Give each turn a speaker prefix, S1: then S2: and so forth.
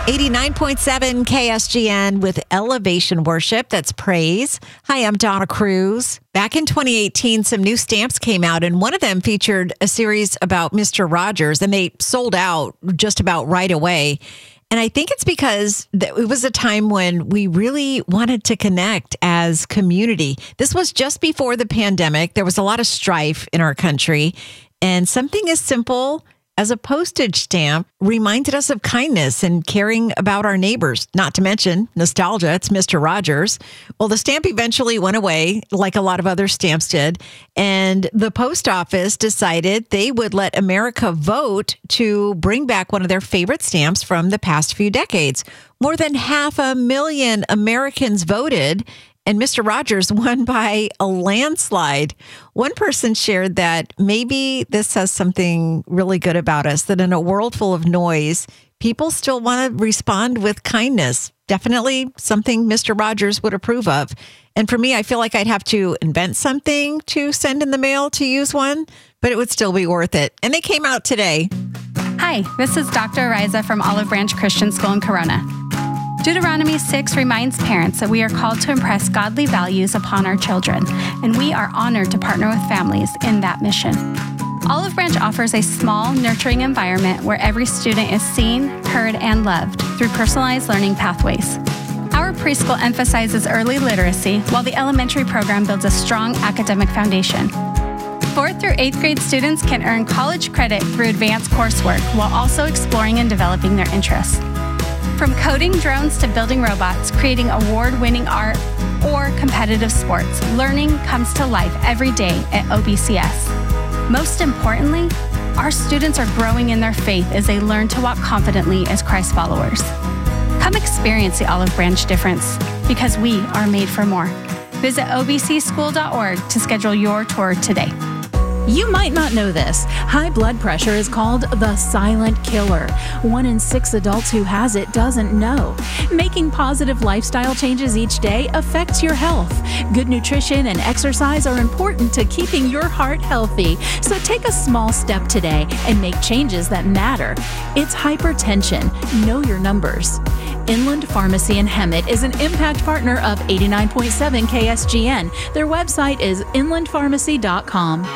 S1: 89.7 KSGN with Elevation Worship. That's praise. Hi, I'm Donna Cruz. Back in 2018, some new stamps came out, and one of them featured a series about Mr. Rogers, and they sold out just about right away. And I think it's because it was a time when we really wanted to connect as community. This was just before the pandemic. There was a lot of strife in our country, and something as simple as a postage stamp reminded us of kindness and caring about our neighbors, not to mention nostalgia. It's Mr. Rogers. Well, the stamp eventually went away, like a lot of other stamps did, and the post office decided they would let America vote to bring back one of their favorite stamps from the past few decades. More than 500,000 Americans voted, and Mr. Rogers won by a landslide. One person shared that maybe this says something really good about us, that in a world full of noise, people still want to respond with kindness. Definitely something Mr. Rogers would approve of. And for me, I feel like I'd have to invent something to send in the mail to use one, but it would still be worth it. And they came out today.
S2: Hi, this is Dr. Ariza from Olive Branch Christian School in Corona. Deuteronomy 6 reminds parents that we are called to impress godly values upon our children, and we are honored to partner with families in that mission. Olive Branch offers a small, nurturing environment where every student is seen, heard, and loved through personalized learning pathways. Our preschool emphasizes early literacy, while the elementary program builds a strong academic foundation. 4th through 8th grade students can earn college credit through advanced coursework while also exploring and developing their interests. From coding drones to building robots, creating award-winning art, or competitive sports, learning comes to life every day at OBCS. Most importantly, our students are growing in their faith as they learn to walk confidently as Christ followers. Come experience the Olive Branch difference, because we are made for more. Visit obcschool.org to schedule your tour today.
S3: You might not know this. High blood pressure is called the silent killer. 1 in 6 adults who has it doesn't know. Making positive lifestyle changes each day affects your health. Good nutrition and exercise are important to keeping your heart healthy. So take a small step today and make changes that matter. It's hypertension. Know your numbers. Inland Pharmacy in Hemet is an impact partner of 89.7 KSGN. Their website is inlandpharmacy.com.